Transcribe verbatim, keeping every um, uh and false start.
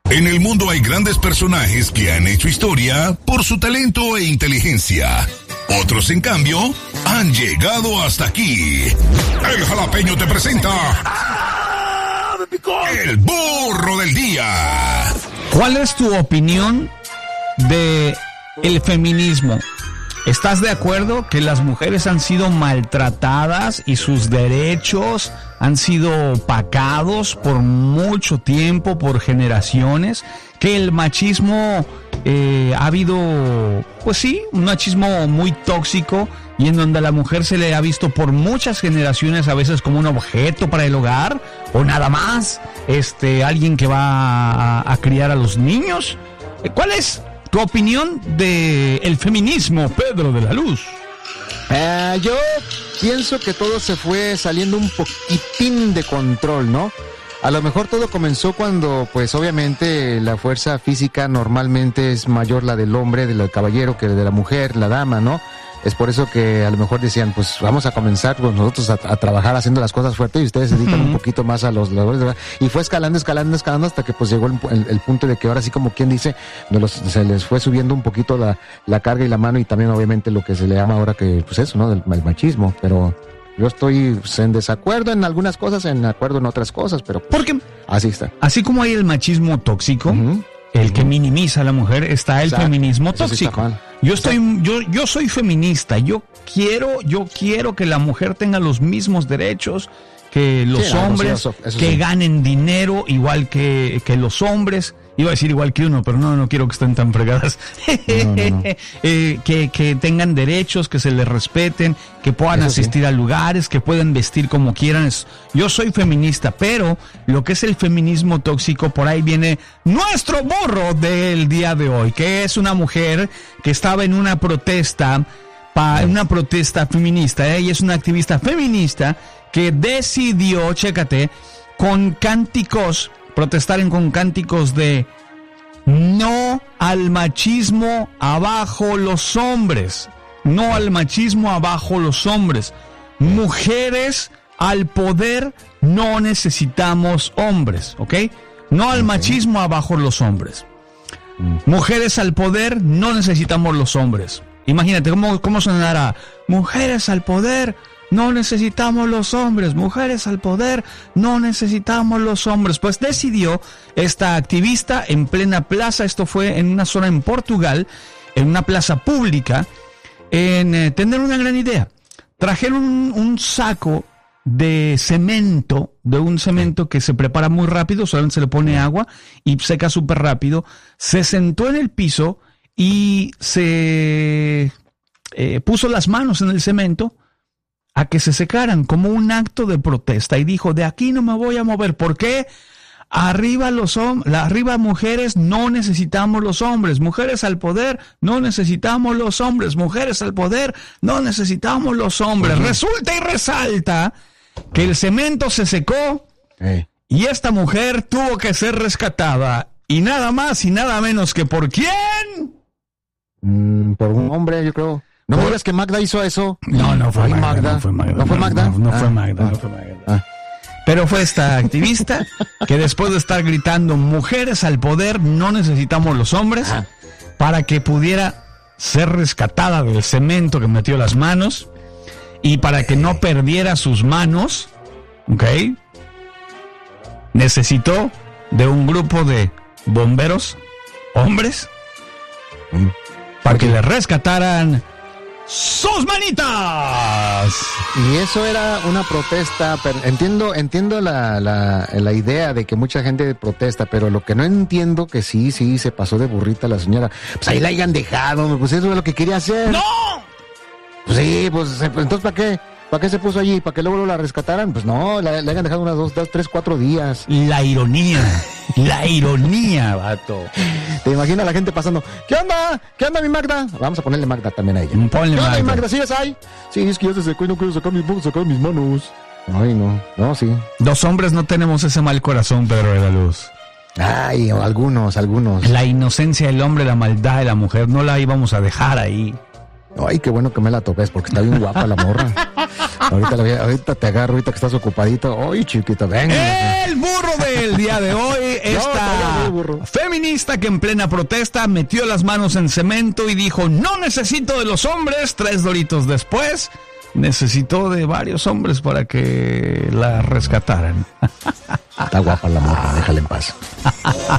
En el mundo hay grandes personajes que han hecho historia por su talento e inteligencia. Otros, en cambio, han llegado hasta aquí. El Jalapeño te presenta... El burro del día. ¿Cuál es tu opinión de el feminismo? ¿Estás de acuerdo que las mujeres han sido maltratadas y sus derechos han sido opacados por mucho tiempo, por generaciones? Que el machismo eh, ha habido, pues sí, un machismo muy tóxico y en donde a la mujer se le ha visto por muchas generaciones a veces como un objeto para el hogar o nada más, este, alguien que va a, a criar a los niños. ¿Cuál es tu opinión de el feminismo, Pedro de la Luz? Eh, yo pienso que todo se fue saliendo un poquitín de control, ¿no? A lo mejor todo comenzó cuando, pues obviamente, la fuerza física normalmente es mayor la del hombre, del caballero, que de la mujer, la dama, ¿no? Es por eso que a lo mejor decían, pues vamos a comenzar pues, nosotros a, a trabajar haciendo las cosas fuertes y ustedes se dedican uh-huh. un poquito más a los labores, ¿verdad? Y fue escalando, escalando, escalando hasta que pues llegó el, el, el punto de que ahora sí, como quien dice, de los, se les fue subiendo un poquito la, la carga y la mano y también obviamente lo que se le llama ahora que, pues eso, ¿no? Del el machismo, pero... Yo estoy pues, en desacuerdo en algunas cosas, en acuerdo en otras cosas, pero... ¿Por qué? Así está. Así como hay el machismo tóxico, uh-huh. el uh-huh. que minimiza a la mujer, está el Exacto. feminismo tóxico. Sí yo estoy, yo, yo soy feminista, yo quiero, yo quiero que la mujer tenga los mismos derechos que los sí, hombres, eso, eso, eso que sí. ganen dinero igual que, que los hombres. Iba a decir igual que uno, pero no, no quiero que estén tan fregadas. No, no, no. eh, que, que tengan derechos, que se les respeten, que puedan Eso asistir sí. a lugares, que puedan vestir como quieran. Yo soy feminista, pero lo que es el feminismo tóxico, por ahí viene nuestro burro del día de hoy, que es una mujer que estaba en una protesta, pa, una protesta feminista. ¿eh? Ella es una activista feminista que decidió, chécate, con cánticos, protestar con cánticos de no al machismo abajo los hombres, no al machismo abajo los hombres, mujeres al poder no necesitamos hombres, ¿ok? No al machismo abajo los hombres, mujeres al poder no necesitamos los hombres. Imagínate cómo, cómo sonará, mujeres al poder no necesitamos los hombres, mujeres al poder, no necesitamos los hombres. Pues decidió esta activista en plena plaza, esto fue en una zona en Portugal, en una plaza pública, en eh, tener una gran idea. Trajeron un, un saco de cemento, de un cemento que se prepara muy rápido, solamente se le pone agua y seca súper rápido. Se sentó en el piso y se eh, puso las manos en el cemento a que se secaran como un acto de protesta y dijo, de aquí no me voy a mover. ¿Por qué? Arriba los hombres, arriba mujeres, no necesitamos los hombres. Mujeres al poder, no necesitamos los hombres. Mujeres al poder, no necesitamos los hombres. Uh-huh. Resulta y resalta que el cemento se secó hey. y esta mujer tuvo que ser rescatada. Y nada más y nada menos que ¿por quién? Mm, por un hombre, yo creo. ¿No me digas que Magda hizo eso? No, no fue Magda, Magda. No fue Magda. ¿No fue Magda? No, no, no ah, fue Magda, ah, no fue Magda. Ah. Pero fue esta activista que después de estar gritando mujeres al poder, no necesitamos los hombres, ah. para que pudiera ser rescatada del cemento que metió las manos y para que no perdiera sus manos, ¿ok? Necesitó de un grupo de bomberos, hombres, mm. para que le rescataran sus manitas. Y eso era una protesta, pero entiendo, entiendo la, la, la idea de que mucha gente protesta, pero lo que no entiendo que sí, sí, se pasó de burrita la señora. Pues ahí la hayan dejado, pues eso es lo que quería hacer. ¡No! Pues sí, pues entonces ¿para qué? ¿Para qué se puso allí? ¿Para que luego la rescataran? Pues no, la, la hayan dejado unas dos, dos, tres, cuatro días. La ironía, la ironía, vato. Te imaginas a la gente pasando, ¿qué onda? ¿Qué onda mi Magda? Vamos a ponerle Magda también a ella. Ponle ¿Qué onda Magda. mi Magda? ¿Sigues ahí? Sí, es que ya se secó y no quiero sacar mis, puedo sacar mis manos. Ay, no, no, sí. Los hombres no tenemos ese mal corazón, Pedro de la Luz. Ay, algunos, algunos. La inocencia del hombre, la maldad de la mujer, no la íbamos a dejar ahí. Ay, qué bueno que me la topes, porque está bien guapa la morra. Ahorita, la, ahorita te agarro, ahorita que estás ocupadito. Ay, chiquito, venga. El burro del día de hoy está burro. Feminista que en plena protesta metió las manos en cemento y dijo, no necesito de los hombres. Tres doritos después, necesitó de varios hombres para que la rescataran. Está guapa la morra, déjala en paz.